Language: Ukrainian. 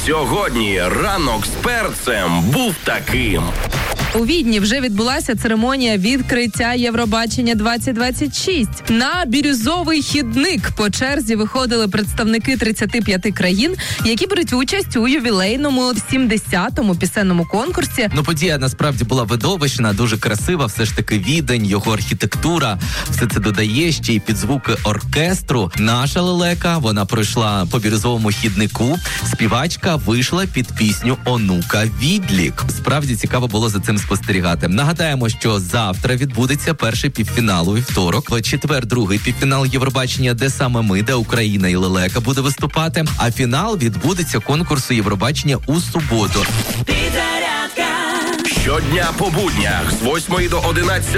Сьогодні ранок з перцем був таким. У Відні вже відбулася церемонія відкриття Євробачення 2026. На бірюзовий хідник по черзі виходили представники 35 країн, які беруть участь у ювілейному 70-му пісенному конкурсі. Подія насправді була видовищна, дуже красива, все ж таки Відень, його архітектура, все це додає ще й під звуки оркестру. Наша лелека, вона пройшла по бірюзовому хіднику, співачка вийшла під пісню «Онука Відлік». Справді цікаво було за цим спостерігати. Нагадаємо, що завтра відбудеться перший півфінал у вівторок, в четвер другий півфінал Євробачення, де саме ми, де Україна і лелека буде виступати, а фінал відбудеться конкурсу Євробачення у суботу. Щодня по буднях з 8 до 11